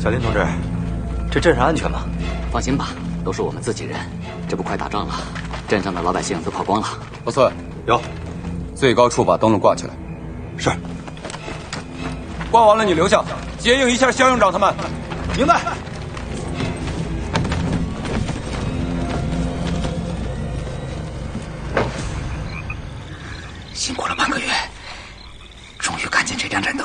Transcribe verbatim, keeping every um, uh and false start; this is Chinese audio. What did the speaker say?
小林同志，这镇上安全吗？ 放心吧，都是我们自己人。这不快打仗了，镇上的老百姓都跑光了。 不错， 有。 最高处把灯笼挂起来。 是。 挂完了你留下，接应一下肖营长他们。 明白。 辛苦了半个月，终于看见这盏盏灯。